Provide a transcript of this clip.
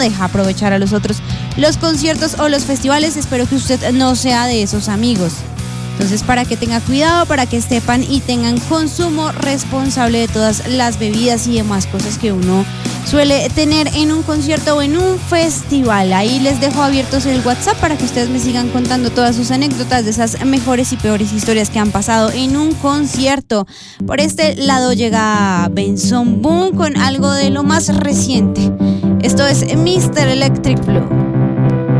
deja aprovechar a los otros los conciertos o los festivales. Espero que usted no sea de esos amigos. Entonces, para que tenga cuidado, para que sepan y tengan consumo responsable de todas las bebidas y demás cosas que uno suele tener en un concierto o en un festival. Ahí les dejo abiertos el WhatsApp para que ustedes me sigan contando todas sus anécdotas de esas mejores y peores historias que han pasado en un concierto. Por este lado llega Benson Boone con algo de lo más reciente. Esto es Mr. Electric Blue.